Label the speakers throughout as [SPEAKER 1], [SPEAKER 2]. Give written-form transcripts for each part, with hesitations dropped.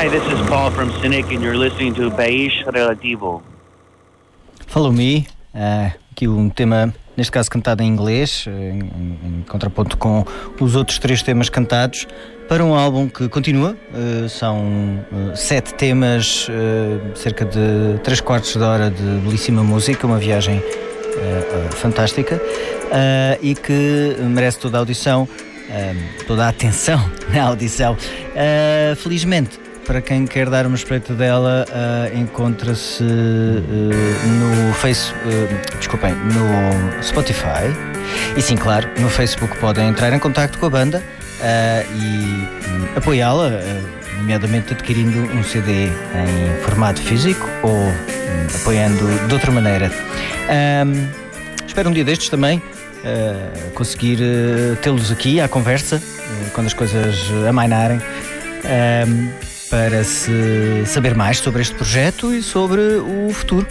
[SPEAKER 1] Hi, this is Paul from Cynic, and you're listening to Baixo Relativo.
[SPEAKER 2] Follow Me, aqui um tema, neste caso cantado em inglês, em contraponto com os outros 3 temas cantados, para um álbum que continua. São 7 temas, cerca de 3/4 de hora de belíssima música, uma viagem fantástica, e que merece toda a audição, toda a atenção na audição. Felizmente, para quem quer dar uma espreita dela, encontra-se no Spotify. E sim, claro, no Facebook podem entrar em contacto com a banda e apoiá-la, nomeadamente adquirindo um CD em formato físico ou apoiando de outra maneira. Espero um dia destes também conseguir tê-los aqui à conversa, quando as coisas amainarem, para se saber mais sobre este projeto e sobre o futuro.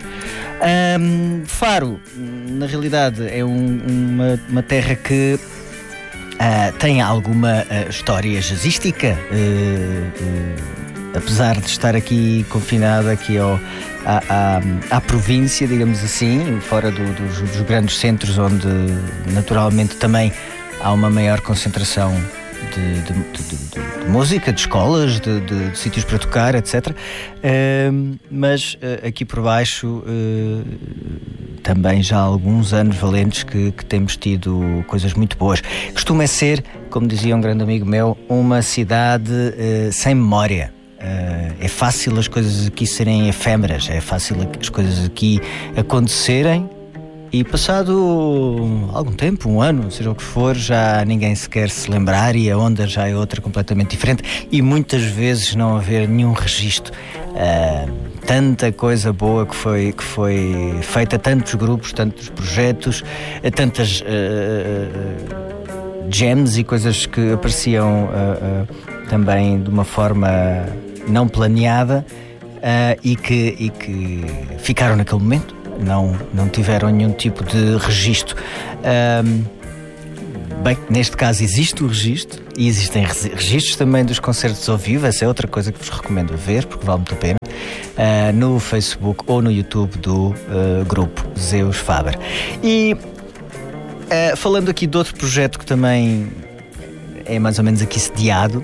[SPEAKER 2] Faro, na realidade, é uma terra que tem alguma história jazzística, apesar de estar aqui confinada aqui à província, digamos assim, fora dos grandes centros, onde naturalmente também há uma maior concentração de música, de escolas, de sítios para tocar, etc. Mas aqui por baixo também já há alguns anos valentes que temos tido coisas muito boas. Costuma ser, como dizia um grande amigo meu, uma cidade sem memória. É fácil as coisas aqui serem efêmeras, é fácil as coisas aqui acontecerem e passado algum tempo, um ano, seja o que for, já ninguém se quer se lembrar e a onda já é outra completamente diferente e muitas vezes não haver nenhum registro. Tanta coisa boa que foi feita, tantos grupos, tantos projetos, tantas gems e coisas que apareciam também de uma forma não planeada e que ficaram naquele momento. Não tiveram nenhum tipo de registro. Bem, neste caso existe o registro e existem registros também dos concertos ao vivo. Essa é outra coisa que vos recomendo ver, porque vale muito a pena, no Facebook ou no YouTube do grupo Zeus Faber. E falando aqui de outro projeto que também é mais ou menos aqui sediado,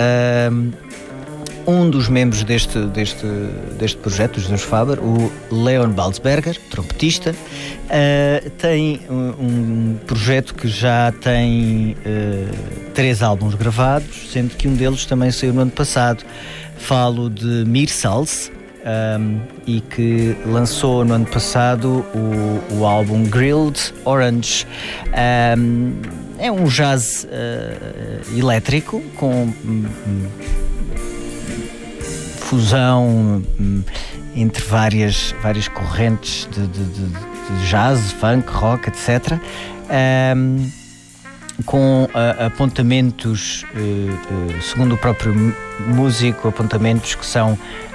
[SPEAKER 2] um dos membros deste projeto, os Zeus Faber, o Leon Balzberger, trompetista, tem um projeto que já tem 3 álbuns gravados, sendo que um deles também saiu no ano passado. Falo de Mirsals, e que lançou no ano passado o álbum Grilled Orange. É um jazz elétrico com fusão entre várias correntes de jazz, funk, rock, etc. Com apontamentos, segundo o próprio músico, apontamentos que são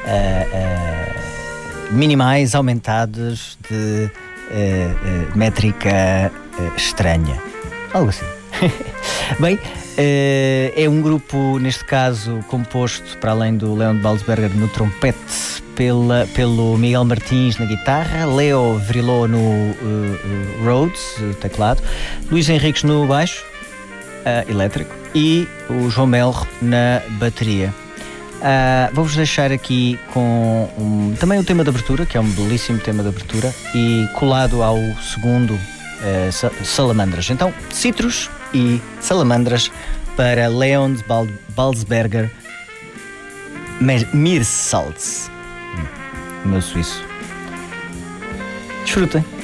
[SPEAKER 2] minimais, aumentados de métrica estranha. Algo assim. Bem, é um grupo, neste caso, composto, para além do Leon Balzberger no trompete, pelo Miguel Martins na guitarra, Leo Vriló no Rhodes, teclado, Luís Henriques no baixo elétrico e o João Melro na bateria. Vou-vos deixar aqui com também o tema de abertura, que é um belíssimo tema de abertura, e colado ao segundo, Salamandras. Então, Citrus e Salamandras para Leon Balzberger Mirsals, meu suíço. Desfrutem.